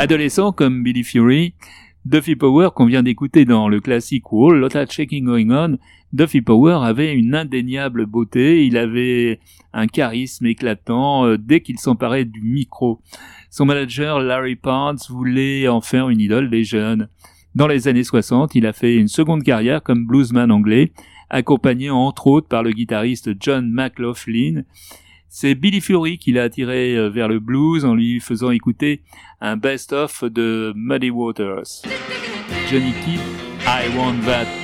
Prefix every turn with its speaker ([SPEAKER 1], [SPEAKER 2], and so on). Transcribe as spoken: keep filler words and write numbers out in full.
[SPEAKER 1] Adolescent comme Billy Fury, Duffy Power, qu'on vient d'écouter dans le classique Wall, Lot of Shaking Going On, Duffy Power avait une indéniable beauté, il avait un charisme éclatant euh, dès qu'il s'emparait du micro. Son manager Larry Parnes voulait en faire une idole des jeunes. Dans les années soixante, il a fait une seconde carrière comme bluesman anglais, accompagné entre autres par le guitariste John McLaughlin. C'est Billy Fury qui l'a attiré vers le blues en lui faisant écouter un best-of de Muddy Waters. Johnny Kidd, I Want That.